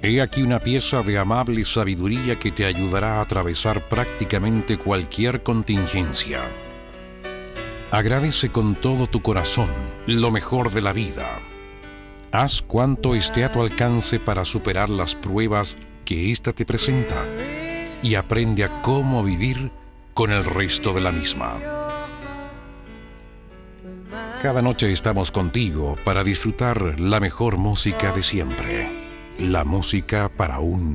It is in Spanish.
He aquí una pieza de amable sabiduría que te ayudará a atravesar prácticamente cualquier contingencia. Agradece con todo tu corazón lo mejor de la vida. Haz cuanto esté a tu alcance para superar las pruebas que ésta te presenta y aprende a cómo vivir con el resto de la misma. Cada noche estamos contigo para disfrutar la mejor música de siempre. La música para un